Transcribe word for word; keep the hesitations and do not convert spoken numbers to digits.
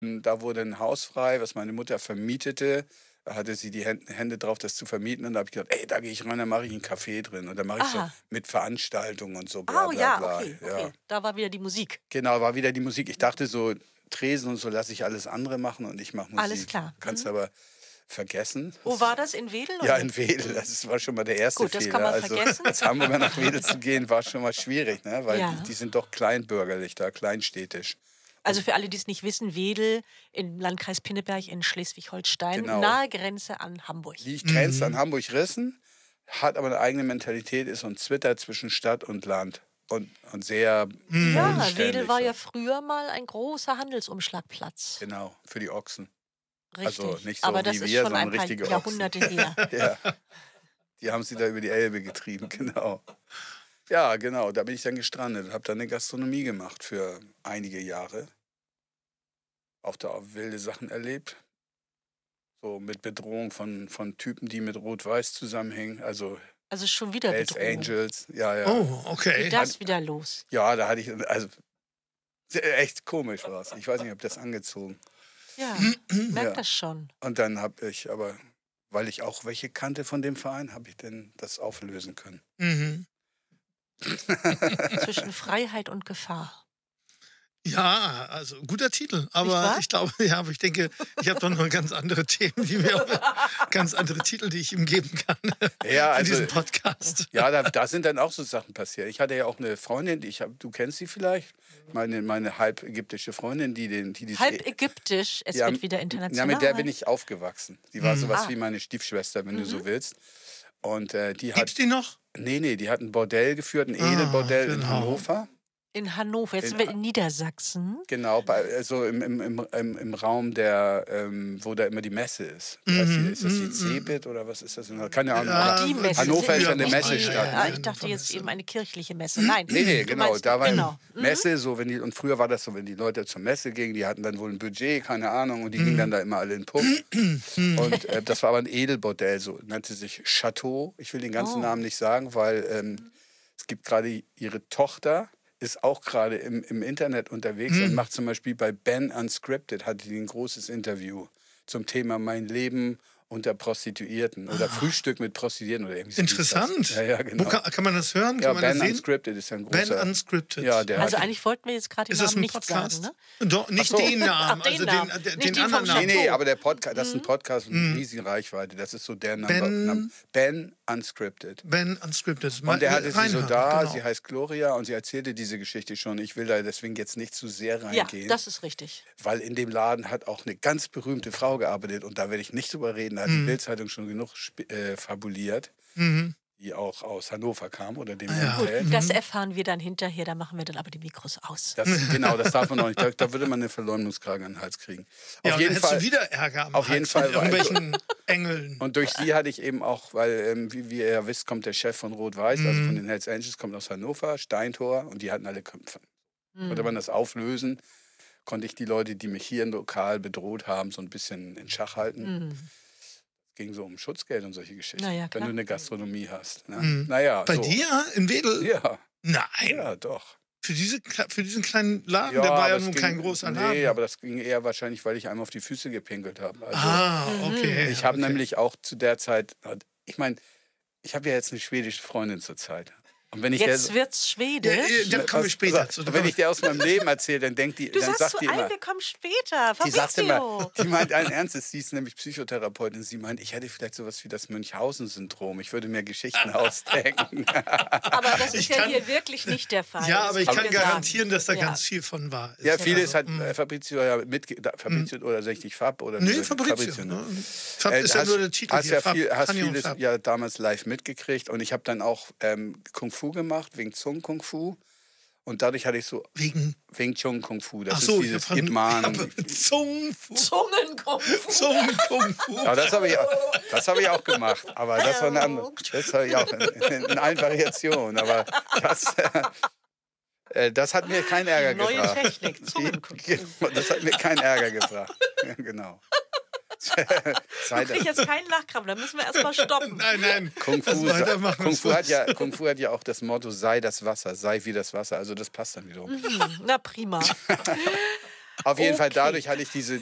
Da wurde ein Haus frei, was meine Mutter vermietete. Da hatte sie die Hände drauf, das zu vermieten. Und da habe ich gedacht, ey, da gehe ich rein, da mache ich einen Café drin. Und da mache ich so Aha. mit Veranstaltungen und so, bla Oh bla ja, bla. okay, Ja. okay. Da war wieder die Musik. Genau, war wieder die Musik. Ich dachte so, Tresen und so lasse ich alles andere machen und ich mache Musik. Alles klar. Kannst Mhm. aber vergessen. Wo war das? In Wedel? Ja, oder? in Wedel. Das war schon mal der erste Gut, das Fehler. kann man also vergessen. als Hamburger nach Wedel zu gehen, war schon mal schwierig, ne? Weil Ja. die, die sind doch kleinbürgerlich da, kleinstädtisch. Also für alle, die es nicht wissen, Wedel im Landkreis Pinneberg in Schleswig-Holstein, Genau. nahe Grenze an Hamburg. Liegt grenzt an Hamburg-Rissen, hat aber eine eigene Mentalität, ist so ein Zwitter zwischen Stadt und Land. Und, und sehr Ja, bodenständig Wedel war so. ja früher mal ein großer Handelsumschlagplatz. Genau, für die Ochsen. Richtig. Also nicht so Aber das wie ist wir, schon ein sondern paar richtige Ochsen. Jahrhunderte her. Ja, die haben sie da über die Elbe getrieben, genau. Ja, genau, da bin ich dann gestrandet und habe dann eine Gastronomie gemacht für einige Jahre. Auch da wilde Sachen erlebt. So mit Bedrohung von, von Typen, die mit Rot-Weiß zusammenhängen. Also Also schon wieder Hells Bedrohung. Angels. Ja, ja. Oh, okay. Geht das wieder los? Ja, da hatte ich, also echt komisch war es. Ich weiß nicht, ich habe das angezogen. Ja, merkt Ja. das schon. Und dann habe ich aber, weil ich auch welche kannte von dem Verein, habe ich dann das auflösen können. Mhm. Zwischen Freiheit und Gefahr. Ja, also guter Titel. Nicht Aber wahr? ich glaube, ja, aber ich denke, ich habe doch noch ganz andere Themen, die mir ganz andere Titel, die ich ihm geben kann Ja, für also, diesen Podcast. ja, da, da sind dann auch so Sachen passiert. Ich hatte ja auch eine Freundin, die ich hab, du kennst sie vielleicht, meine, meine halb ägyptische Freundin, die den, die, die Halb ägyptisch, es Ja, wird wieder Ja, international. mit der bin ich aufgewachsen. Die war sowas Ah. wie meine Stiefschwester, wenn du so willst. Und äh, die hat, Gibt's die noch? nee, nee, die hat ein Bordell geführt, ein Ah, Edelbordell in genau. Hannover. In Hannover, jetzt In- sind wir in Niedersachsen. Genau, bei, also im, im, im, im, im Raum, der, ähm, wo da immer die Messe ist. Wie heißt die, ist das die Cebit oder was ist das? Keine Ahnung. Ja, aber Die Messe. Hannover ist ja eine nicht die- Messestadt. Ah, Ne? ich dachte jetzt eben eine kirchliche Messe. Nein. Nee, nee, du genau. meinst- Da war genau. Mhm. Messe, so wenn die, und früher war das so, wenn die Leute zur Messe gingen, die hatten dann wohl ein Budget, keine Ahnung, und die gingen dann da immer alle in den Puff. Und äh, das war aber ein Edelbordell, so nannte sich Chateau. Ich will den ganzen Oh. Namen nicht sagen, weil ähm, es gibt gerade ihre Tochter, ist auch gerade im, im Internet unterwegs und macht zum Beispiel bei Ben Unscripted, hatte die ein großes Interview zum Thema mein Leben unter Prostituierten oder Frühstück mit Prostituierten oder irgendwie so. Interessant. Ja, ja, genau. Wo kann, kann man das hören? Kann Ja, man Ben das sehen? Unscripted ist ja ein Ben großer. Unscripted. Ja, der Also hat, eigentlich wollten wir jetzt gerade den Ist das Namen ein nicht Podcast? sagen, ne? Doch, nicht Ach so. den Namen, Ach, den also Namen. den, den, Nicht den die vom anderen Nee, Namen. nee, Chateau. aber der Podcast, das ist ein Podcast mit einer riesigen Reichweite. Das ist so der Number, Ben- Num- Ben Unscripted. Ben Unscripted. Und der hatte sie so Reinhard, da, genau. sie heißt Gloria und sie erzählte diese Geschichte schon. Ich will da deswegen jetzt nicht zu sehr Ja, reingehen, das ist richtig. weil in dem Laden hat auch eine ganz berühmte Frau gearbeitet und da werde ich nicht drüber reden, da hat Mhm. die Bild-Zeitung schon genug sp- äh, fabuliert, Mhm. die auch aus Hannover kam oder dem Ah, ja. Umfeld. Das erfahren wir dann hinterher, da machen wir dann aber die Mikros aus. Das, genau, das darf man noch nicht. Da, da würde man eine Verleumdungsklage an den Hals kriegen. Ja, Auf und jeden dann hättest Fall. du wieder Ärger am auf jeden Hals Fall mit war- irgendwelchen Engeln. Und durch sie hatte ich eben auch, weil, ähm, wie, wie ihr ja wisst, kommt der Chef von Rot-Weiß, Mhm. also von den Hells Angels, kommt aus Hannover, Steintor, und die hatten alle Köpfe. Konnte man das auflösen, konnte ich die Leute, die mich hier im Lokal bedroht haben, so ein bisschen in Schach halten. Mhm. Es ging so um Schutzgeld und solche Geschichten, Na ja, wenn klar. du eine Gastronomie hast. Ne? Mhm. Naja, Bei so. dir in Wedel? Ja, Nein. ja, doch. Für, diese, kle- für diesen kleinen Laden, der war aber ja es nun ging- kein großer Nee, Laden. aber das ging eher wahrscheinlich, weil ich einmal auf die Füße gepinkelt habe. Also, ah, okay. ich habe okay. nämlich auch zu der Zeit, ich meine, ich habe ja jetzt eine schwedische Freundin zurzeit. Und wenn ich Jetzt der, wird's schwedisch. Ja, ja, da kommen wir Was- später pass zu. auf, wenn ich dir aus meinem Leben erzähle, dann denkt die, Du dann sagst sagt zu die allen, immer, wir kommen später. die sagt immer, Fabrizio. die meint allen Ernstes, sie ist nämlich Psychotherapeutin, sie meint, ich hätte vielleicht sowas wie das Münchhausen-Syndrom, ich würde mir Geschichten ausdenken. Aber das ist Ich ja kann- hier wirklich nicht der Fall. ja, das aber ich können kann wir sagen. garantieren, dass da Ja. ganz viel von wahr ist. Ja, vieles Also, hat äh, Fabrizio ja mitge... da- Fabrizio oder sag ich nicht Fab? Oder Nee, oder Fabrizio. ne? ne? Fab Äh, ist ja hast, nur der Titel hast hier. ja Fab, viel, hast Fanny und vieles Fab. ja damals live mitgekriegt und ich habe dann auch ähm, Kung Fu gemacht, Wing Chun Kung Fu. Und dadurch hatte ich so Wegen. Wing Chun Kung Fu. Das Ach so, ist dieses von- Ip Man. Zungenfu. Zungenkumpf. Zungenfu. Ja, das habe ich, auch- das hab ich auch gemacht. Aber das war eine andere. Das habe ich auch in, in allen Variationen. Aber das, äh, das hat mir keinen Ärger Neue gebracht. Technik, Zungenkumpf. Das hat mir keinen Ärger gebracht. Ja, genau. Sei Ich kriege jetzt keinen Lachkrampf, da müssen wir erstmal stoppen. Nein, nein. Kung Fu, Lass weitermachen. Kung, Fu hat ja, Kung Fu hat ja auch das Motto, sei das Wasser, sei wie das Wasser. Also das passt dann wiederum. Hm, na prima. Auf jeden Fall Okay. dadurch hatte ich diese,